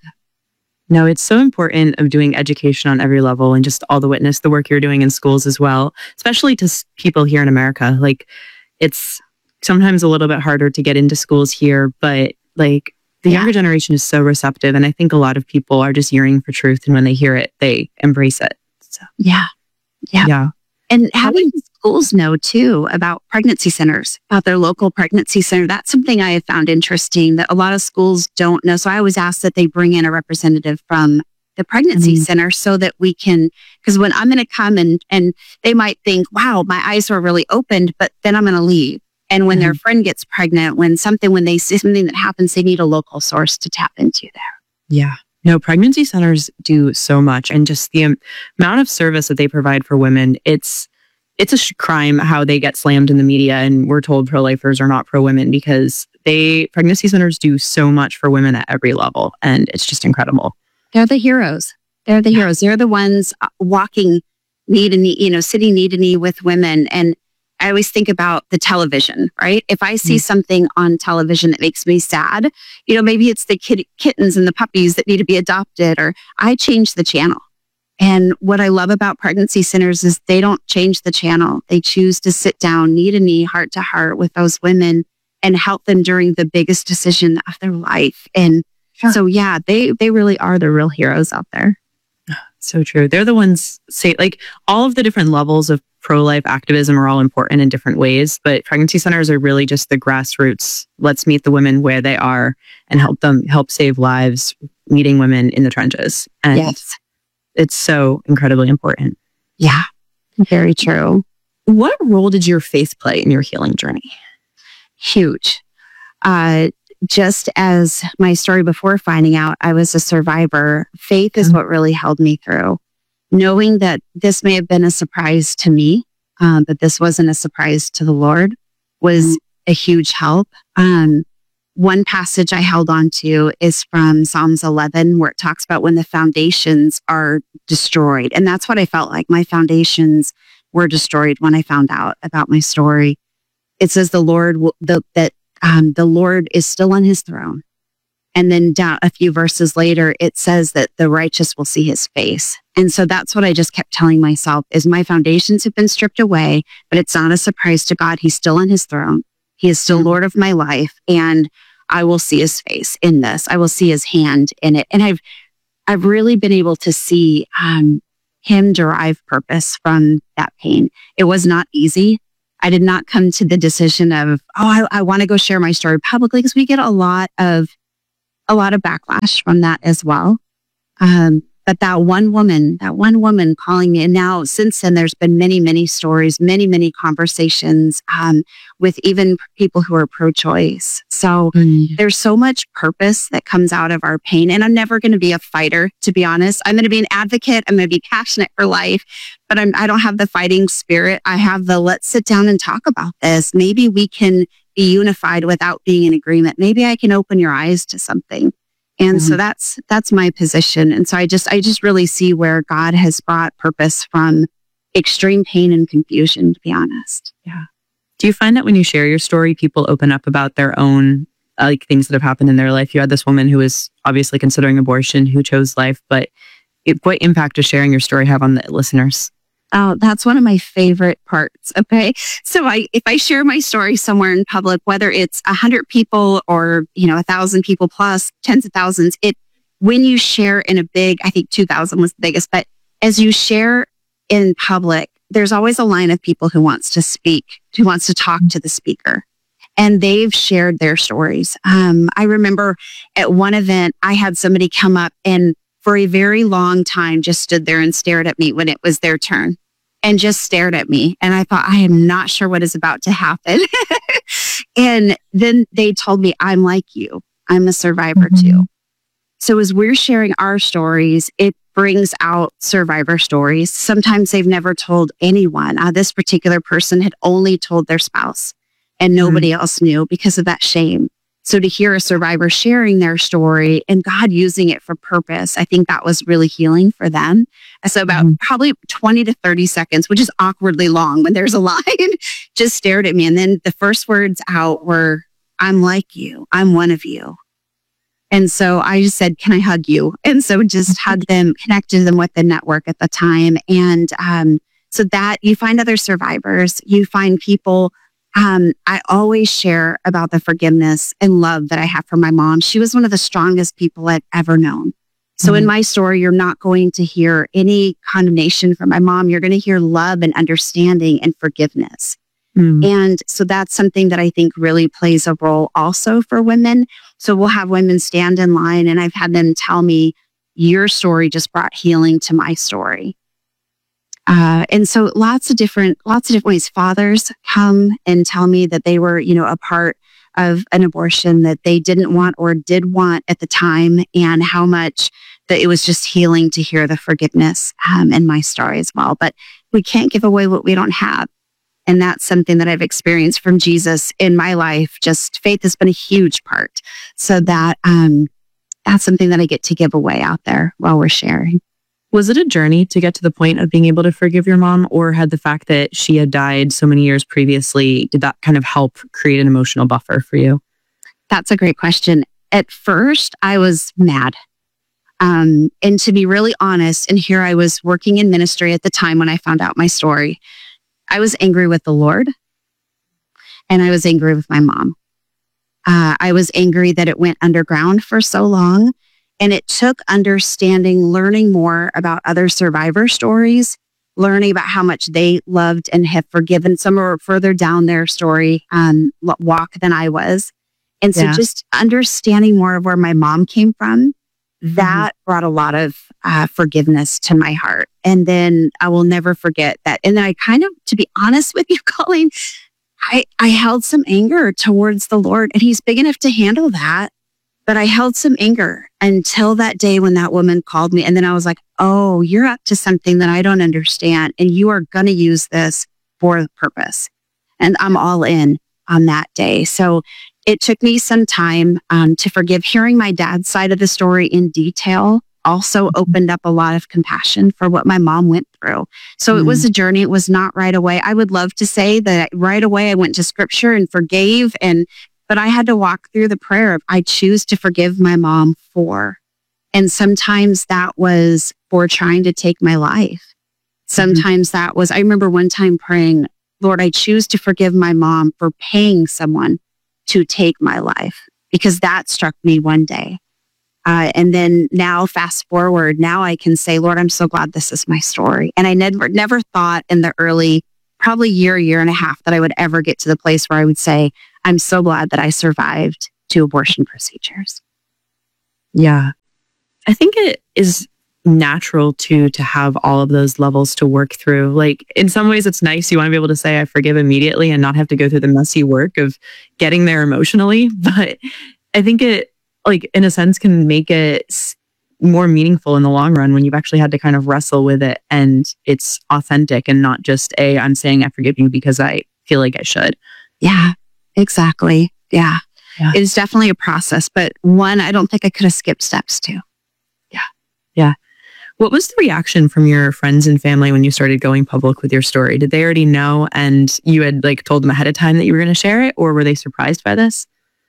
Speaker 7: No, it's so important of doing education on every level and just all the witness, the work you're doing in schools as well, especially to people here in America. Like it's sometimes a little bit harder to get into schools here, but like the yeah. younger generation is so receptive. And I think a lot of people are just yearning for truth. And when they hear it, they embrace it. So
Speaker 8: yeah. Yeah.
Speaker 7: Yeah.
Speaker 8: And having schools know too about pregnancy centers, about their local pregnancy center. That's something I have found interesting that a lot of schools don't know. So I always ask that they bring in a representative from the pregnancy mm-hmm. center so that we can, because when I'm going to come and, and they might think, wow, my eyes were really opened, but then I'm going to leave. And when mm-hmm. their friend gets pregnant, when something, when they see something that happens, they need a local source to tap into there.
Speaker 7: Yeah. No, pregnancy centers do so much. And just the um, amount of service that they provide for women, it's it's a sh- crime how they get slammed in the media. And we're told pro-lifers are not pro-women because they pregnancy centers do so much for women at every level. And it's just incredible.
Speaker 8: They're the heroes. They're the yeah. heroes. They're the ones walking knee to knee, you know, sitting knee to knee with women. And I always think about the television, right? If I see mm. something on television that makes me sad, you know, maybe it's the kid- kittens and the puppies that need to be adopted, or I change the channel. And what I love about pregnancy centers is they don't change the channel. They choose to sit down knee to knee, heart to heart with those women and help them during the biggest decision of their life. And sure. so, yeah, they, they really are the real heroes out there.
Speaker 7: So true. They're the ones say like all of the different levels of pro-life activism are all important in different ways, but pregnancy centers are really just the grassroots. Let's meet the women where they are and help them help save lives, meeting women in the trenches. And
Speaker 8: yes.
Speaker 7: it's so incredibly important.
Speaker 8: Yeah, very true.
Speaker 7: What role did your faith play in your healing journey?
Speaker 8: Huge. Uh, just as my story before finding out I was a survivor, faith is what really held me through. Knowing that this may have been a surprise to me, um, but this wasn't a surprise to the Lord was mm-hmm. a huge help. Um, one passage I held on to is from Psalms eleven, where it talks about when the foundations are destroyed. And that's what I felt like. My foundations were destroyed when I found out about my story. it says the Lord will, the, that um, the Lord is still on his throne. And then down a few verses later, it says that the righteous will see his face. And so that's what I just kept telling myself is my foundations have been stripped away, but it's not a surprise to God. He's still on his throne. He is still Lord of my life. And I will see his face in this. I will see his hand in it. And I've, I've really been able to see um, him derive purpose from that pain. It was not easy. I did not come to the decision of, oh, I, I want to go share my story publicly, because we get a lot of a lot of backlash from that as well. Um, but that one woman, that one woman calling me, and now since then, there's been many, many stories, many, many conversations um, with even people who are pro-choice. So mm. there's so much purpose that comes out of our pain. And I'm never going to be a fighter, to be honest. I'm going to be an advocate. I'm going to be passionate for life, but I'm, I don't have the fighting spirit. I have the let's sit down and talk about this. Maybe we can be unified without being in agreement. Maybe I can open your eyes to something. And mm-hmm. so that's, that's my position. And so I just, I just really see where God has brought purpose from extreme pain and confusion, to be honest.
Speaker 7: Yeah. Do you find that when you share your story, people open up about their own, uh, like things that have happened in their life? You had this woman who was obviously considering abortion, who chose life, but it, what impact does sharing your story have on the listeners?
Speaker 8: Oh, that's one of my favorite parts. Okay. So I, if I share my story somewhere in public, whether it's a hundred people or, you know, a thousand people plus tens of thousands, it, when you share in a big, I think two thousand was the biggest, but as you share in public, there's always a line of people who wants to speak, who wants to talk to the speaker. And they've shared their stories. Um, I remember at one event, I had somebody come up and for a very long time just stood there and stared at me when it was their turn and just stared at me. And I thought, I am not sure what is about to happen. And then they told me, I'm like you. I'm a survivor mm-hmm. too. So as we're sharing our stories, it brings out survivor stories. Sometimes they've never told anyone. Uh, this particular person had only told their spouse and nobody mm-hmm. else knew because of that shame. So to hear a survivor sharing their story and God using it for purpose, I think that was really healing for them. So about mm-hmm. probably twenty to thirty seconds, which is awkwardly long when there's a line, just stared at me. And then the first words out were, I'm like you. I'm one of you. And so I just said, can I hug you? And so just hugged them, connected them with the network at the time. And um, so that you find other survivors, you find people. Um, I always share about the forgiveness and love that I have for my mom. She was one of the strongest people I've ever known. So mm-hmm. in my story, you're not going to hear any condemnation from my mom. You're going to hear love and understanding and forgiveness. Mm-hmm. And so that's something that I think really plays a role also for women. So we'll have women stand in line and I've had them tell me, your story just brought healing to my story. Uh, and so lots of different, lots of different ways. Fathers come and tell me that they were, you know, a part of an abortion that they didn't want or did want at the time, and how much that it was just healing to hear the forgiveness um, in my story as well. But we can't give away what we don't have. And that's something that I've experienced from Jesus in my life. Just faith has been a huge part. So that um, that's something that I get to give away out there while we're sharing.
Speaker 7: Was it a journey to get to the point of being able to forgive your mom, or had the fact that she had died so many years previously, did that kind of help create an emotional buffer for you?
Speaker 8: That's a great question. At first, I was mad. Um, and to be really honest, and here I was working in ministry at the time when I found out my story, I was angry with the Lord and I was angry with my mom. Uh, I was angry that it went underground for so long. And it took understanding, learning more about other survivor stories, learning about how much they loved and have forgiven. Some were further down their story um, walk than I was. And so yeah. just understanding more of where my mom came from, that mm-hmm. brought a lot of uh, forgiveness to my heart. And then I will never forget that. And then I kind of, to be honest with you, Colleen, I, I held some anger towards the Lord, and he's big enough to handle that. But I held some anger until that day when that woman called me. And then I was like, oh, you're up to something that I don't understand. And you are going to use this for the purpose. And I'm all in on that day. So it took me some time um, to forgive. Hearing my dad's side of the story in detail also opened up a lot of compassion for what my mom went through. So
Speaker 7: Mm.
Speaker 8: it was a journey. It was not right away. I would love to say that right away I went to scripture and forgave, and but I had to walk through the prayer of I choose to forgive my mom for. And sometimes that was for trying to take my life. Sometimes that was, I remember one time praying, Lord, I choose to forgive my mom for paying someone to take my life, because that struck me one day. Uh, and then now, fast forward, now I can say, Lord, I'm so glad this is my story. And I never, never thought in the early, probably year, year and a half, that I would ever get to the place where I would say, I'm so glad that I survived two abortion procedures.
Speaker 7: Yeah. I think it is natural to to have all of those levels to work through. Like, in some ways it's nice. You want to be able to say I forgive immediately and not have to go through the messy work of getting there emotionally. But I think it, like, in a sense, can make it s- more meaningful in the long run when you've actually had to kind of wrestle with it and it's authentic and not just a I'm saying I forgive you because I feel like I should.
Speaker 8: Yeah, exactly. Yeah.
Speaker 7: Yeah.
Speaker 8: It is definitely a process, but one I don't think I could have skipped steps to.
Speaker 7: Yeah. What was the reaction from your friends and family when you started going public with your story? Did they already know and you had like told them ahead of time that you were going to share it, or were they surprised by this?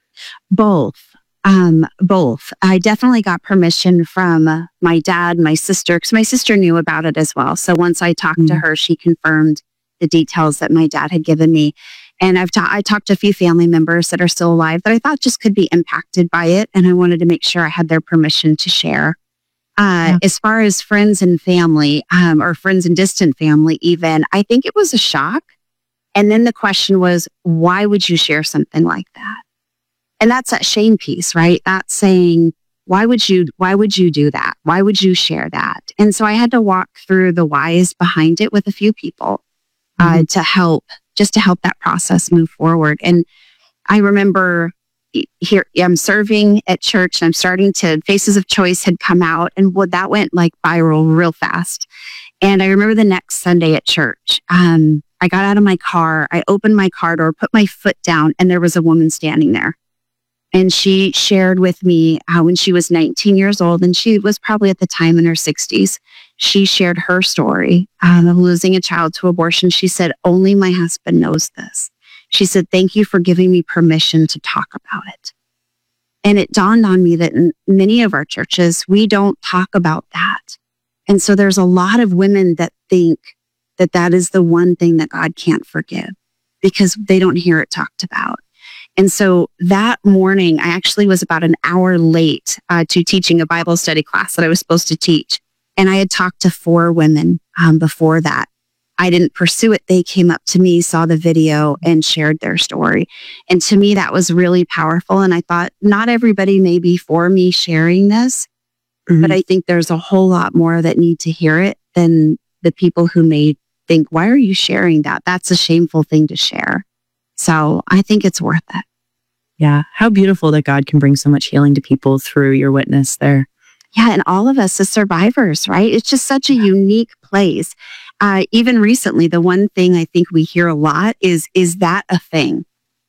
Speaker 8: Both. Um, both. I definitely got permission from uh, my dad, my sister, because my sister knew about it as well. So once I talked to
Speaker 7: Mm.
Speaker 8: her, she confirmed the details that my dad had given me. And I've ta- I talked to a few family members that are still alive that I thought just could be impacted by it. And I wanted to make sure I had their permission to share. Uh,
Speaker 7: Yeah.
Speaker 8: As far as friends and family, um, or friends and distant family, even, I think it was a shock. And then the question was, why would you share something like that? And that's that shame piece, right? That's saying, why would you, why would you do that? Why would you share that? And so I had to walk through the whys behind it with a few people, uh,
Speaker 7: Mhm.
Speaker 8: to help, just to help that process move forward. And I remember here, I'm serving at church and I'm starting to, Faces of Choice had come out, and well, that went like viral real fast. And I remember the next Sunday at church, um, I got out of my car, I opened my car door, put my foot down, and there was a woman standing there. And she shared with me how when she was nineteen years old, and she was probably at the time in her sixties, she shared her story um, of losing a child to abortion. She said, only my husband knows this. She said, thank you for giving me permission to talk about it. And it dawned on me that in many of our churches, we don't talk about that. And so there's a lot of women that think that that is the one thing that God can't forgive because they don't hear it talked about. And so that morning, I actually was about an hour late uh, to teaching a Bible study class that I was supposed to teach. And I had talked to four women um, before that. I didn't pursue it. They came up to me, saw the video, and shared their story. And to me, that was really powerful. And I thought, not everybody may be for me sharing this,
Speaker 7: Mhm.
Speaker 8: but I think there's a whole lot more that need to hear it than the people who may think, why are you sharing that? That's a shameful thing to share. So I think it's worth it.
Speaker 7: Yeah. How beautiful that God can bring so much healing to people through your witness there.
Speaker 8: Yeah, and all of us as survivors, right? It's just such a unique place. Uh, even recently, the one thing I think we hear a lot is, is that a thing?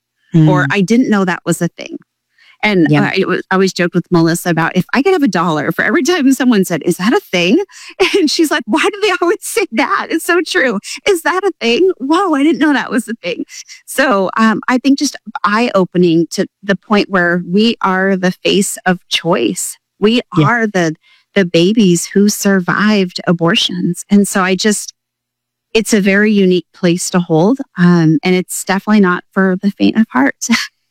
Speaker 8: Or I didn't know that was a thing. And
Speaker 7: Yeah.
Speaker 8: uh, it was, I always joked with Melissa about if I could have a dollar for every time someone said, is that a thing? And she's like, why do they always say that? It's so true. Is that a thing? Whoa, I didn't know that was a thing. So um, I think just eye-opening to the point where we are the face of choice. We
Speaker 7: Yeah.
Speaker 8: are the the babies who survived abortions. And so I just, it's a very unique place to hold. Um, and it's definitely not for the faint of heart.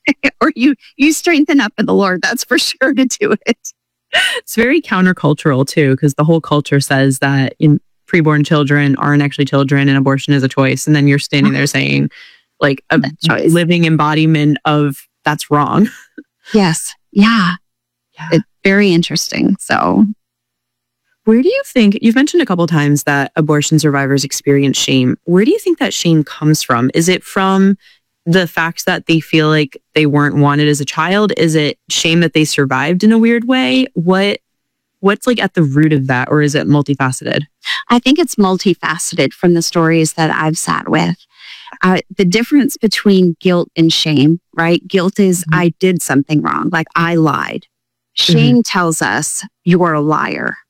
Speaker 8: Or you you strengthen up in the Lord, that's for sure, to do it.
Speaker 7: It's very countercultural too, because the whole culture says that in preborn children aren't actually children and abortion is a choice. And then you're standing there saying like a
Speaker 8: choice.
Speaker 7: living embodiment of that's wrong.
Speaker 8: Yes. Yeah.
Speaker 7: Yeah.
Speaker 8: It's very interesting. So
Speaker 7: Where do you think, you've mentioned a couple times that abortion survivors experience shame. Where do you think that shame comes from? Is it from the fact that they feel like they weren't wanted as a child? Is it shame that they survived in a weird way? What What's like at the root of that? Or is it multifaceted?
Speaker 8: I think it's multifaceted from the stories that I've sat with. Uh, the difference between guilt and shame, right? Guilt is I did something wrong, like I lied. Shame tells us you're a liar.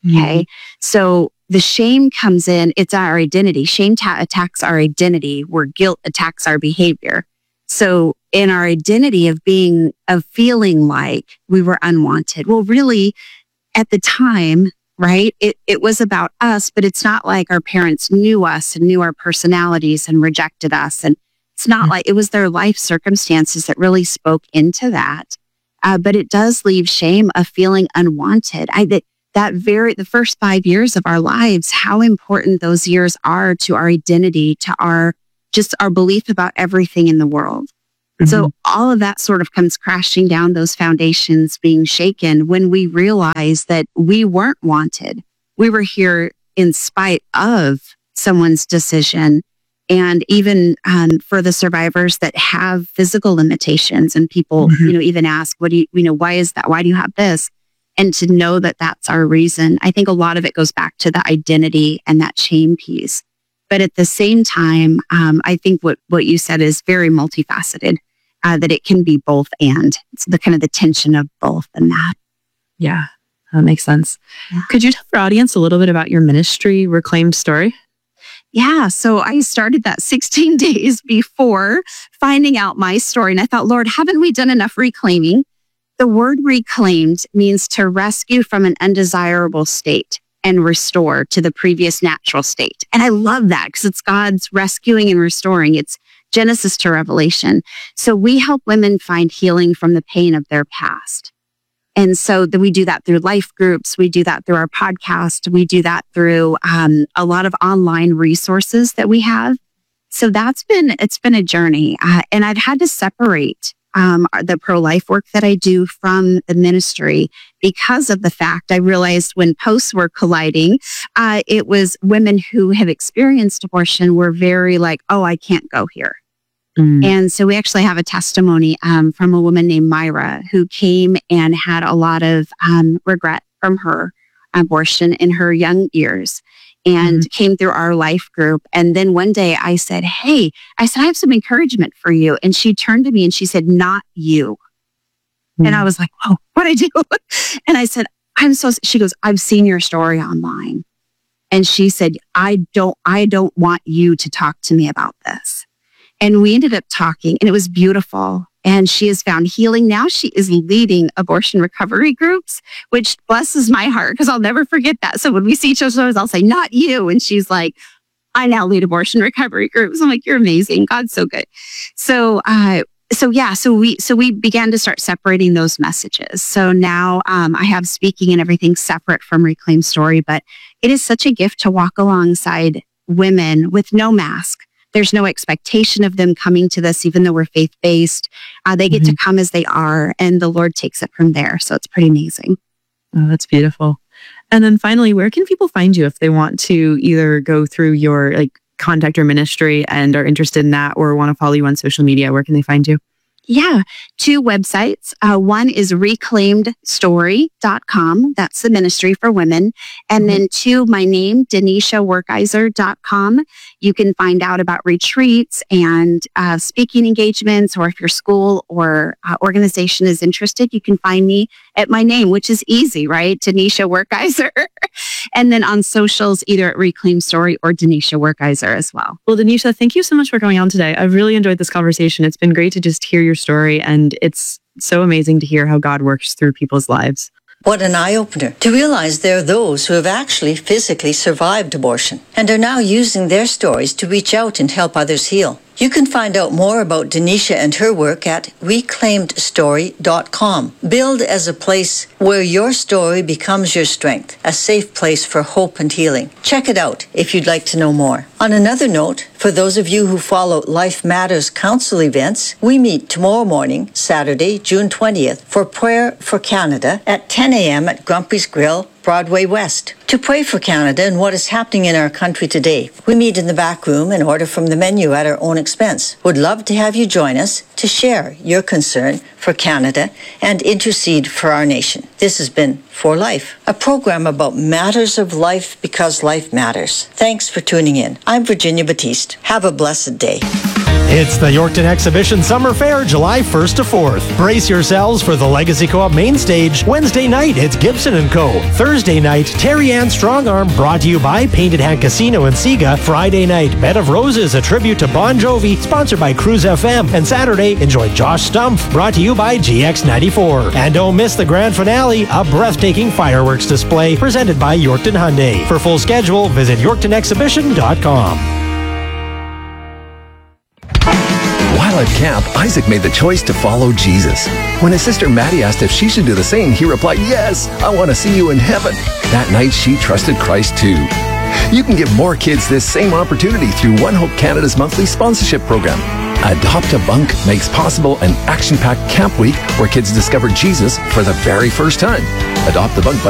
Speaker 8: Okay.
Speaker 7: Mhm.
Speaker 8: So the shame comes in, it's our identity. Shame ta- attacks our identity, where guilt attacks our behavior. So in our identity of being, of feeling like we were unwanted, well, really at the time, right, it, it was about us, but it's not like our parents knew us and knew our personalities and rejected us. And it's not
Speaker 7: Mhm.
Speaker 8: like it was their life circumstances that really spoke into that. Uh, but it does leave shame of feeling unwanted. I that that very the first five years of our lives, how important those years are to our identity, to our just our belief about everything in the world.
Speaker 7: Mhm.
Speaker 8: So all of that sort of comes crashing down, those foundations being shaken when we realize that we weren't wanted. We were here in spite of someone's decision. And even um, for the survivors that have physical limitations, and people,
Speaker 7: Mhm.
Speaker 8: you know, even ask, what do you, you know, why is that? Why do you have this? And to know that that's our reason. I think a lot of it goes back to the identity and that shame piece. But at the same time, um, I think what, what you said is very multifaceted, uh, that it can be both and. It's the kind of the tension of both and that.
Speaker 7: Yeah, that makes sense.
Speaker 8: Yeah.
Speaker 7: Could you tell our audience a little bit about your ministry, Reclaimed Story?
Speaker 8: Yeah. So I started that sixteen days before finding out my story. And I thought, Lord, haven't we done enough reclaiming? The word reclaimed means to rescue from an undesirable state and restore to the previous natural state. And I love that because it's God's rescuing and restoring. It's Genesis to Revelation. So we help women find healing from the pain of their past. And so that we do that through life groups. We do that through our podcast. We do that through um, a lot of online resources that we have. So that's been, it's been a journey. Uh, and I've had to separate um, the pro-life work that I do from the ministry because of the fact I realized when posts were colliding, uh, it was women who have experienced abortion were very like, oh, I can't go here.
Speaker 7: Mm.
Speaker 8: And so we actually have a testimony um, from a woman named Myra who came and had a lot of um, regret from her abortion in her young years and
Speaker 7: Mm-hmm.
Speaker 8: came through our life group. And then one day I said, hey, I said, I have some encouragement for you. And she turned to me and she said, not you.
Speaker 7: Mm.
Speaker 8: And I was like, whoa, what'd I do? And I said, I'm so, she goes, I've seen your story online. And she said, I don't, I don't want you to talk to me about this. And we ended up talking and it was beautiful. And she has found healing. Now she is leading abortion recovery groups, which blesses my heart because I'll never forget that. So when we see each other, I'll say, not you. And she's like, I now lead abortion recovery groups. I'm like, you're amazing. God's so good. So, uh, so yeah, so we, so we began to start separating those messages. So now um, I have speaking and everything separate from Reclaimed Story, but it is such a gift to walk alongside women with no mask. There's no expectation of them coming to this, even though we're faith-based. Uh, they get
Speaker 7: Mhm.
Speaker 8: to come as they are, and the Lord takes it from there. So it's pretty amazing.
Speaker 7: Oh, that's beautiful. And then finally, where can people find you if they want to either go through your like contact your ministry and are interested in that or want to follow you on social media? Where can they find you?
Speaker 8: Yeah, two websites. Uh, one is reclaimed story dot com. That's the ministry for women. And then two, my name, denisha workizer dot com. You can find out about retreats and uh, speaking engagements, or if your school or uh, organization is interested, you can find me at my name, which is easy, right? Denisha Workizer. And then on socials, either at Reclaimed Story or Denisha Workizer as well.
Speaker 7: Well, Denisha, thank you so much for coming on today. I've really enjoyed this conversation. It's been great to just hear your story, and it's so amazing to hear how God works through people's lives.
Speaker 6: What an eye-opener to realize there are those who have actually physically survived abortion and are now using their stories to reach out and help others heal. You can find out more about Denisha and her work at reclaimed story dot com. Build as a place where your story becomes your strength, a safe place for hope and healing. Check it out if you'd like to know more. On another note, for those of you who follow Life Matters Council events, we meet tomorrow morning, Saturday, June twentieth, for Prayer for Canada at ten a.m. at Grumpy's Grill, Broadway West. To pray for Canada and what is happening in our country today, we meet in the back room and order from the menu at our own expense. Would love to have you join us to share your concern for Canada and intercede for our nation. This has been For Life, a program about matters of life because life matters. Thanks for tuning in. I'm Virginia Batiste. Have a blessed day.
Speaker 9: It's the Yorkton Exhibition Summer Fair, July first to fourth. Brace yourselves for the Legacy Co-op main stage. Wednesday night, it's Gibson and Co. Thursday night, Terry Ann Strongarm, brought to you by Painted Hand Casino and Sega. Friday night, Bed of Roses, a tribute to Bon Jovi, sponsored by Cruise F M. And Saturday, enjoy Josh Stumpf, brought to you by G X ninety-four. And don't miss the grand finale, a breathtaking fireworks display presented by Yorkton Hyundai. For full schedule, visit yorkton exhibition dot com.
Speaker 10: While at camp, Isaac made the choice to follow Jesus. When his sister Maddie asked if she should do the same, he replied, "Yes, I want to see you in heaven." That night, she trusted Christ too. You can give more kids this same opportunity through One Hope Canada's monthly sponsorship program. Adopt a Bunk makes possible an action-packed camp week where kids discover Jesus for the very first time. Adopt a Bunk by